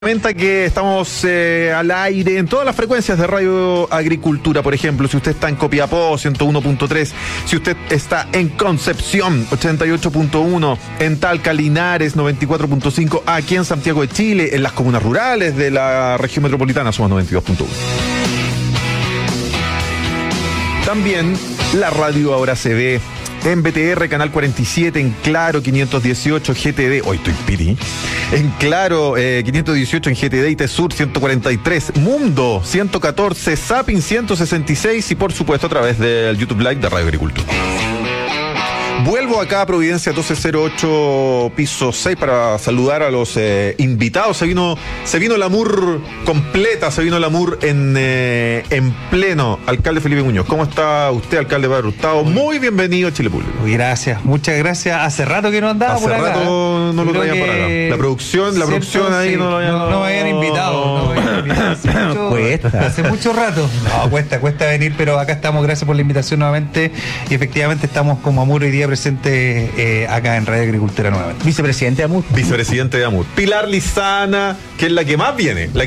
Comenta que estamos al aire en todas las frecuencias de Radio Agricultura, por ejemplo, si usted está en Copiapó 101.3, si usted está en Concepción 88.1, en Talca, Linares 94.5, aquí en Santiago de Chile, en las comunas rurales de la región metropolitana somos 92.1. También la radio ahora se ve en BTR, Canal 47, en Claro 518 GTD, hoy estoy piri, en Claro 518 en GTD y Tesur 143, Mundo 114, Zapping 166 y por supuesto a través del YouTube Live de Radio Agricultura. Vuelvo acá a Providencia 1208, piso 6, para saludar a los invitados. Se vino la MUR completa, se vino la MUR en pleno. Alcalde Felipe Muñoz, ¿cómo está usted, alcalde Padre Hurtado? Muy bienvenido a Chile Público. Gracias, muchas gracias. Hace rato que no andaba por acá. Hace rato no lo traían por acá. La producción ahí sí, no me habían invitado. Hace mucho rato. No, cuesta venir, pero acá estamos. Gracias por la invitación nuevamente. Y efectivamente estamos como AMUR hoy día presente acá en Radio Agricultura nuevamente. Vicepresidente de AMUR. Vicepresidente de AMUR. Pilar Lizana, que es la que más viene a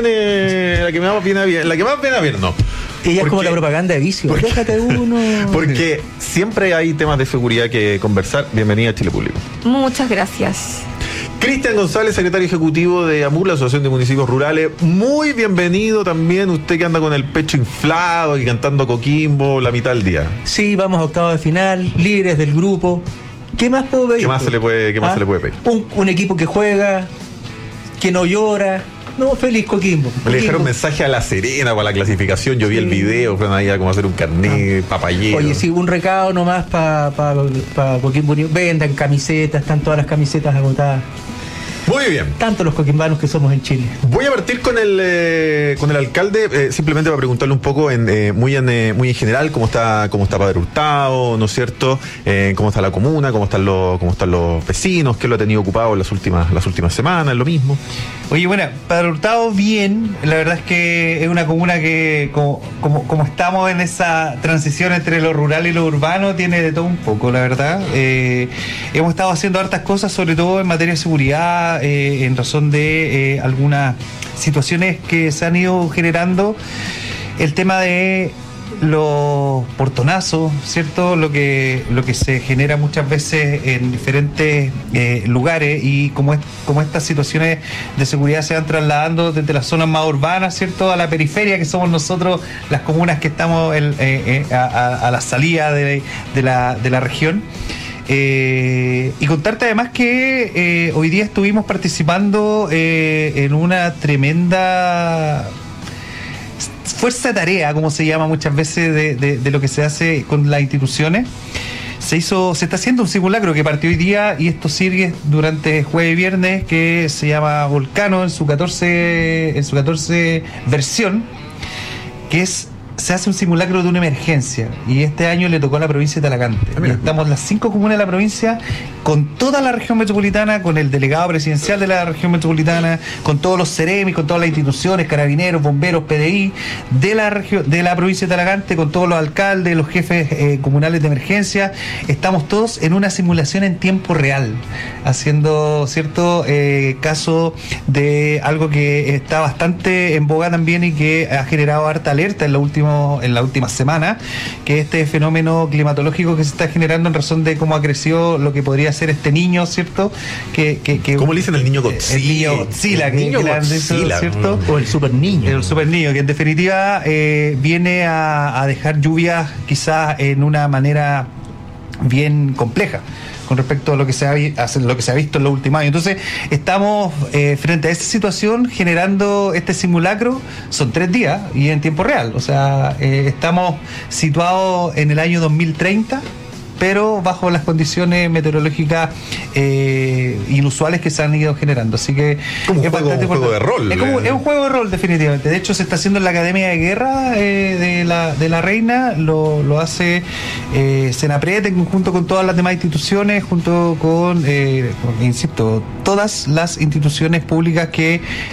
ver, no. Ella es como la propaganda de vicio. Déjate uno. Porque siempre hay temas de seguridad que conversar. Bienvenida a Chile Público. Muchas gracias. Cristian González, secretario ejecutivo de AMUR, la Asociación de Municipios Rurales. Muy bienvenido también, usted que anda con el pecho inflado y cantando Coquimbo la mitad del día. Sí, vamos a octavos de final, líderes del grupo. ¿Qué más puedo pedir? ¿Qué más se le puede pedir? Un equipo que juega, que no llora. No, feliz Coquimbo. Le dejaron un mensaje a La Serena para la clasificación. Yo vi el video, fueron ahí a como hacer un carnet, papayero. Oye, sí, un recado nomás para Coquimbo. Vendan camisetas, están todas las camisetas agotadas. Muy bien. Tanto los coquimbanos que somos en Chile. Voy a partir con el alcalde, simplemente para preguntarle un poco muy en general cómo está Padre Hurtado, ¿no es cierto? Cómo está la comuna, cómo están los vecinos, qué lo ha tenido ocupado en las últimas semanas, lo mismo. Oye, bueno, Padre Hurtado bien, la verdad es que es una comuna que como estamos en esa transición entre lo rural y lo urbano, tiene de todo un poco, la verdad. Hemos estado haciendo hartas cosas, sobre todo en materia de seguridad, en razón de algunas situaciones que se han ido generando, el tema de los portonazos, ¿cierto? Lo que se genera muchas veces en diferentes lugares, y como estas situaciones de seguridad se van trasladando desde las zonas más urbanas, ¿cierto?, a la periferia, que somos nosotros, las comunas que estamos a la salida de la región. Y contarte además que hoy día estuvimos participando en una tremenda fuerza de tarea, como se llama muchas veces, de lo que se hace con las instituciones. Se está haciendo un simulacro que partió hoy día, y esto sigue durante jueves y viernes, que se llama Volcano en su 14 versión, que se hace un simulacro de una emergencia, y este año le tocó a la provincia de Talagante. Y estamos las 5 comunas de la provincia, con toda la región metropolitana, con el delegado presidencial de la región metropolitana, con todos los CEREMI, con todas las instituciones, carabineros, bomberos, PDI de la provincia de Talagante, con todos los alcaldes, los jefes comunales de emergencia. Estamos todos en una simulación en tiempo real, haciendo cierto caso de algo que está bastante en boga también, y que ha generado harta alerta en la última semana, que este fenómeno climatológico que se está generando en razón de cómo ha crecido lo que podría ser este niño, ¿cierto? ¿Cómo le dicen el niño Godzilla? El niño Godzilla, ¿cierto? O el super niño. El super niño, que en definitiva viene a dejar lluvias quizás en una manera bien compleja con respecto a lo que se ha visto en los últimos años. Entonces, estamos frente a esta situación generando este simulacro. Son 3 días y en tiempo real. O sea, estamos situados en el año 2030, pero bajo las condiciones meteorológicas inusuales que se han ido generando. Así que como un juego de rol. Es un juego de rol, definitivamente. De hecho, se está haciendo en la Academia de Guerra de la Reina, lo hace Senapred en conjunto con todas las demás instituciones, junto con insisto, todas las instituciones públicas que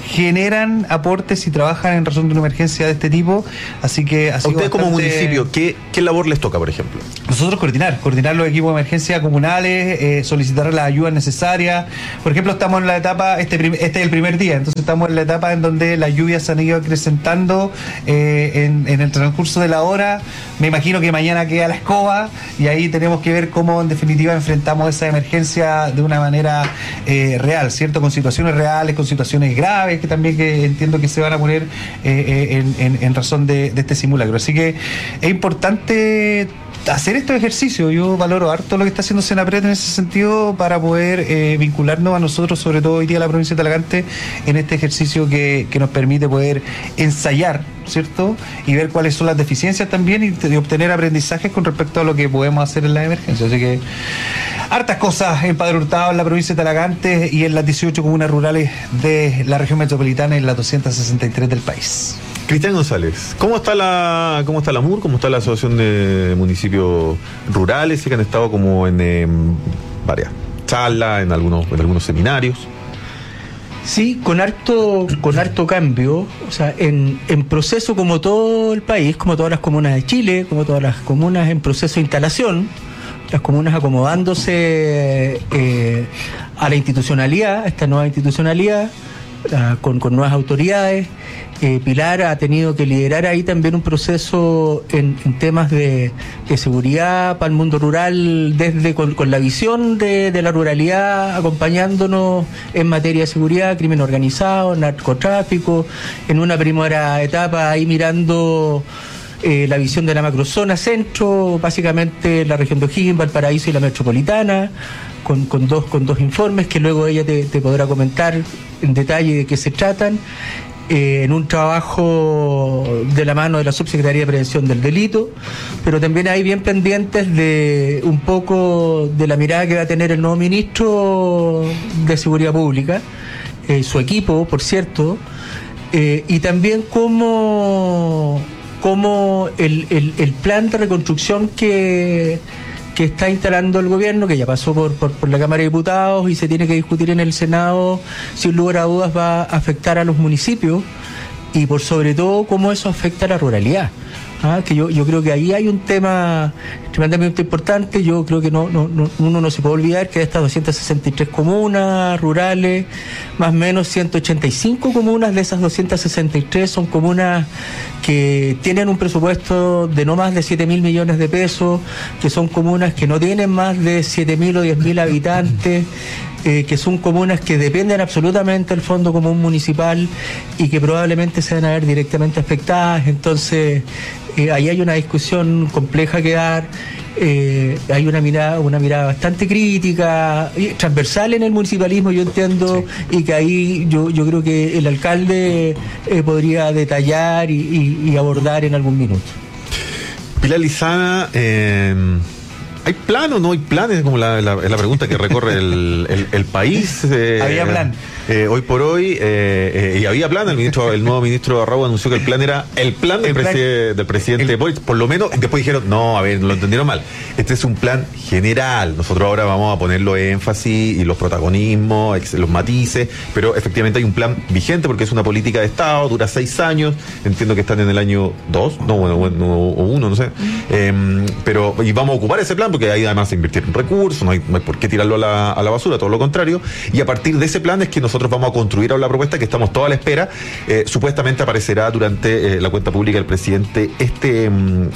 generan aportes y trabajan en razón de una emergencia de este tipo, así que a ustedes como municipio, ¿qué labor les toca, por ejemplo? Nosotros coordinar los equipos de emergencia comunales, solicitar las ayudas necesarias. Por ejemplo, estamos en la etapa, este es el primer día, entonces estamos en la etapa en donde las lluvias se han ido acrecentando en el transcurso de la hora. Me imagino que mañana queda la escoba y ahí tenemos que ver cómo en definitiva enfrentamos esa emergencia de una manera real, ¿cierto? Con situaciones reales, con situaciones graves que también que entiendo que se van a poner en razón de este simulacro. Así que es importante hacer estos ejercicios. Yo valoro harto lo que está haciendo Senapred en ese sentido para poder vincularnos a nosotros, sobre todo hoy día la provincia de Talagante, en este ejercicio que nos permite poder ensayar, ¿cierto? Y ver cuáles son las deficiencias también y obtener aprendizajes con respecto a lo que podemos hacer en la emergencia. Así que hartas cosas en Padre Hurtado, en la provincia de Talagante y en las 18 comunas rurales de la región metropolitana y en las 263 del país. Cristian González, ¿cómo está la MUR? ¿Cómo está la Asociación de Municipios Rurales? Sí que han estado como en varias charlas, en algunos seminarios. Sí, con harto cambio, o sea, en proceso como todo el país, como todas las comunas de Chile, como todas las comunas en proceso de instalación, las comunas acomodándose a la institucionalidad, a esta nueva institucionalidad, con nuevas autoridades. Pilar ha tenido que liderar ahí también un proceso en temas de seguridad para el mundo rural, desde con la visión de la ruralidad, acompañándonos en materia de seguridad, crimen organizado, narcotráfico, en una primera etapa ahí mirando la visión de la macrozona centro, básicamente la región de O'Higgins, Valparaíso y la metropolitana, con dos informes que luego ella te podrá comentar en detalle de qué se tratan. En un trabajo de la mano de la Subsecretaría de Prevención del Delito, pero también hay bien pendientes de un poco de la mirada que va a tener el nuevo ministro de Seguridad Pública, su equipo, por cierto, y también cómo el plan de reconstrucción que está instalando el gobierno, que ya pasó por la Cámara de Diputados y se tiene que discutir en el Senado, sin lugar a dudas va a afectar a los municipios y por sobre todo cómo eso afecta a la ruralidad. Que yo creo que ahí hay un tema tremendamente importante. Yo creo que uno no se puede olvidar que de estas 263 comunas rurales, más o menos 185 comunas de esas 263 son comunas que tienen un presupuesto de no más de 7.000 millones de pesos, que son comunas que no tienen más de 7.000 o 10.000 habitantes, que son comunas que dependen absolutamente del Fondo Común Municipal y que probablemente se van a ver directamente afectadas. Entonces, ahí hay una discusión compleja que dar. Hay una mirada bastante crítica, transversal en el municipalismo, yo entiendo, sí. Y que ahí yo creo que el alcalde podría detallar y abordar en algún minuto. Pilar Lizana, ¿hay plan o no hay planes? Como la pregunta que recorre el país. Había plan. Hoy por hoy, y había plan. El nuevo ministro Arrau anunció que el plan era el plan del presidente Boric. Por lo menos, después dijeron, no, a ver, lo entendieron mal. Este es un plan general. Nosotros ahora vamos a ponerlo énfasis y los protagonismos, los matices, pero efectivamente hay un plan vigente porque es una política de Estado, dura 6 años. Entiendo que están en el año 2, o 1, no sé. Pero, y vamos a ocupar ese plan porque ahí además se invirtieron recursos, no hay por qué tirarlo a la basura, todo lo contrario. Y a partir de ese plan es que nosotros vamos a construir ahora la propuesta que estamos toda a la espera. Supuestamente aparecerá durante la cuenta pública del presidente este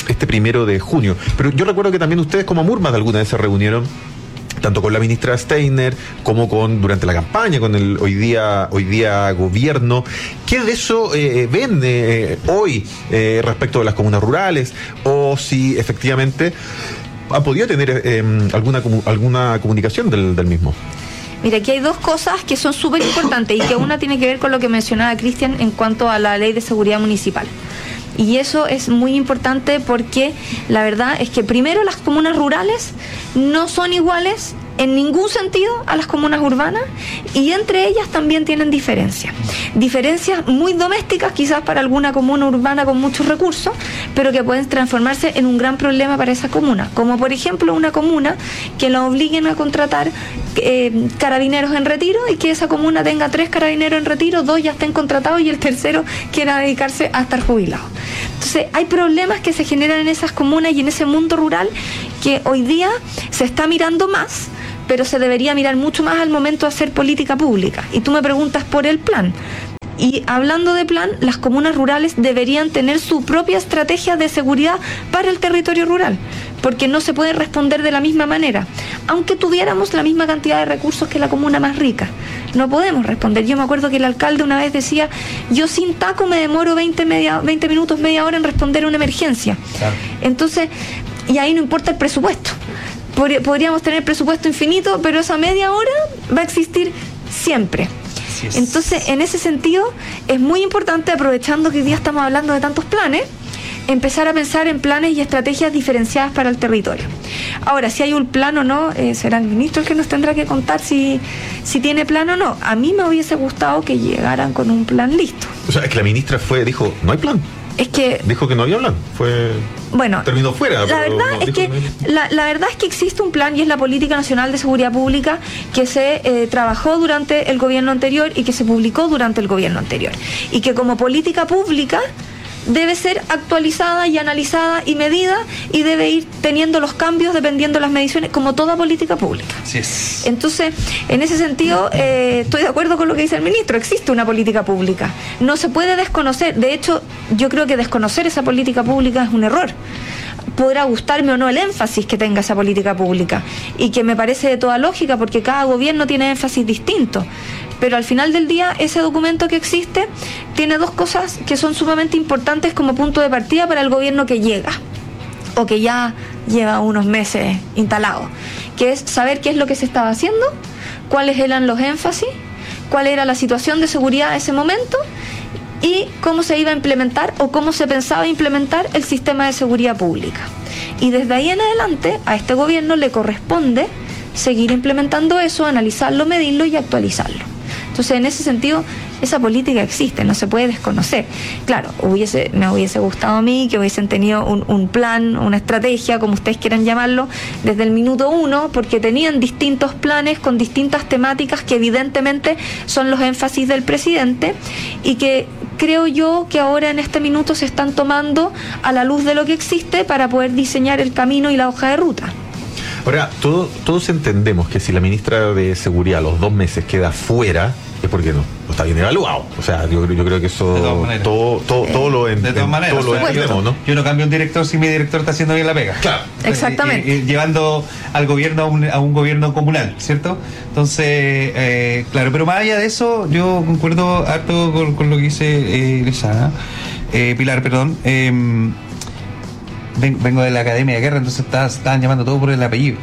1 de junio. Pero yo recuerdo que también ustedes como MUR más de alguna vez se reunieron tanto con la ministra Steiner como durante la campaña con el hoy día gobierno. ¿Qué de eso ven hoy respecto de las comunas rurales? O si efectivamente ha podido tener alguna comunicación del mismo. Mira, aquí hay dos cosas que son súper importantes y que una tiene que ver con lo que mencionaba Cristian en cuanto a la ley de seguridad municipal. Y eso es muy importante porque la verdad es que primero las comunas rurales no son iguales en ningún sentido a las comunas urbanas, y entre ellas también tienen diferencias muy domésticas, quizás para alguna comuna urbana con muchos recursos, pero que pueden transformarse en un gran problema para esa comuna, como por ejemplo una comuna que la obliguen a contratar carabineros en retiro, y que esa comuna tenga 3 carabineros en retiro, 2 ya estén contratados y el tercero quiera dedicarse a estar jubilado. Entonces hay problemas que se generan en esas comunas y en ese mundo rural que hoy día se está mirando más, pero se debería mirar mucho más al momento de hacer política pública. Y tú me preguntas por el plan. Y hablando de plan, las comunas rurales deberían tener su propia estrategia de seguridad para el territorio rural, porque no se puede responder de la misma manera. Aunque tuviéramos la misma cantidad de recursos que la comuna más rica, no podemos responder. Yo me acuerdo que el alcalde una vez decía, yo sin taco me demoro 20 minutos, media hora en responder a una emergencia. Claro. Entonces, y ahí no importa el presupuesto. Podríamos tener presupuesto infinito, pero esa media hora va a existir siempre. Entonces, en ese sentido, es muy importante, aprovechando que hoy día estamos hablando de tantos planes, empezar a pensar en planes y estrategias diferenciadas para el territorio. Ahora, si hay un plan o no, será el ministro el que nos tendrá que contar si tiene plan o no. A mí me hubiese gustado que llegaran con un plan listo. O sea, es que la ministra dijo, no hay plan. Es que dijo que no había plan, terminó fuera. La verdad es que existe un plan, y es la Política Nacional de Seguridad Pública, que se trabajó durante el gobierno anterior y que se publicó durante el gobierno anterior, y que como política pública debe ser actualizada y analizada y medida, y debe ir teniendo los cambios dependiendo de las mediciones, como toda política pública. Así es. Entonces, en ese sentido, estoy de acuerdo con lo que dice el ministro. Existe una política pública, no se puede desconocer. De hecho, yo creo que desconocer esa política pública es un error. Podrá gustarme o no el énfasis que tenga esa política pública, y que me parece de toda lógica, porque cada gobierno tiene énfasis distinto. Pero al final del día, ese documento que existe tiene 2 cosas que son sumamente importantes como punto de partida para el gobierno que llega, o que ya lleva unos meses instalado, que es saber qué es lo que se estaba haciendo, cuáles eran los énfasis, cuál era la situación de seguridad en ese momento, y cómo se iba a implementar o cómo se pensaba implementar el sistema de seguridad pública. Y desde ahí en adelante, a este gobierno le corresponde seguir implementando eso, analizarlo, medirlo y actualizarlo. Entonces, en ese sentido, esa política existe, no se puede desconocer. Claro, me hubiese gustado a mí que hubiesen tenido un plan, una estrategia, como ustedes quieran llamarlo, desde el minuto 1, porque tenían distintos planes con distintas temáticas que evidentemente son los énfasis del presidente, y que creo yo que ahora en este minuto se están tomando a la luz de lo que existe para poder diseñar el camino y la hoja de ruta. Ahora, todos entendemos que si la ministra de Seguridad a los 2 meses queda fuera, es porque no está bien evaluado. O sea, yo creo que eso todo lo entendemos, ¿no? Yo no cambio un director si mi director está haciendo bien la pega. Claro. Exactamente. Llevando al gobierno a un gobierno comunal, ¿cierto? Entonces, claro, pero más allá de eso, yo concuerdo harto con lo que dice Pilar, perdón. Vengo de la Academia de Guerra, entonces estaban llamando todo por el apellido.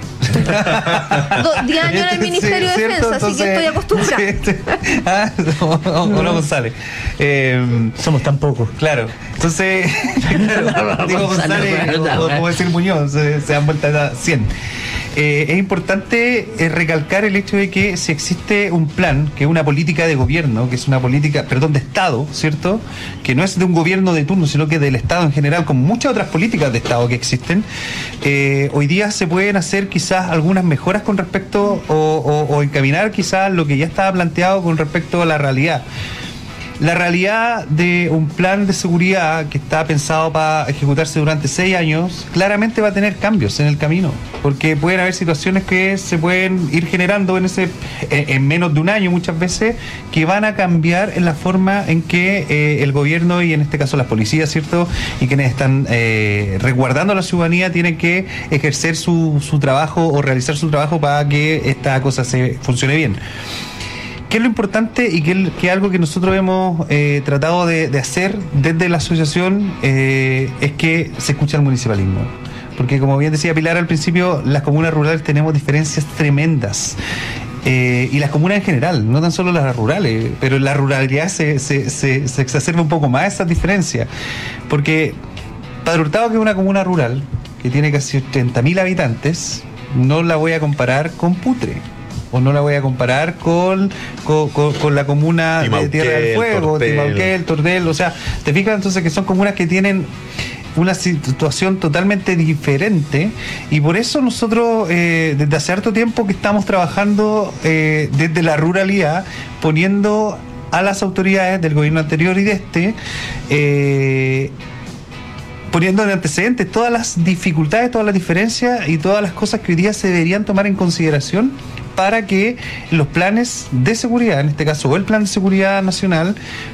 10 años en el Ministerio de Defensa, entonces, así que estoy acostumbrada. Hola, González. Somos tan pocos. Claro. Entonces, digo González, o como decir Muñoz, se han vuelto a 100. Es importante recalcar el hecho de que si existe un plan, que es una política de gobierno, que es una política, de Estado, ¿cierto? Que no es de un gobierno de turno, sino que del Estado en general, con muchas otras políticas de Estado que existen, hoy día se pueden hacer quizás algunas mejoras con respecto, o encaminar quizás lo que ya estaba planteado con respecto a la realidad. La realidad de un plan de seguridad que está pensado para ejecutarse durante 6 años, claramente va a tener cambios en el camino, porque pueden haber situaciones que se pueden ir generando en menos de un año muchas veces, que van a cambiar en la forma en que el gobierno, y en este caso las policías, ¿cierto?, y quienes están resguardando a la ciudadanía, tienen que ejercer su trabajo o realizar su trabajo para que esta cosa funcione bien. ¿Qué es lo importante y qué es algo que nosotros hemos tratado de hacer desde la asociación? Es que se escucha el municipalismo. Porque, como bien decía Pilar al principio, las comunas rurales tenemos diferencias tremendas. Y las comunas en general, no tan solo las rurales, pero en la ruralidad se exacerba un poco más esas diferencias. Porque Padre Hurtado, que es una comuna rural, que tiene casi 30.000 habitantes, no la voy a comparar con Putre. O no la voy a comparar con la comuna de Tierra del Fuego, Timauquel, Tordel. O sea, te fijas entonces que son comunas que tienen una situación totalmente diferente, y por eso nosotros desde hace harto tiempo que estamos trabajando desde la ruralidad, poniendo a las autoridades del gobierno anterior y de poniendo en antecedentes todas las dificultades, todas las diferencias y todas las cosas que hoy día se deberían tomar en consideración para que los planes de seguridad, en este caso, o el Plan de Seguridad Nacional,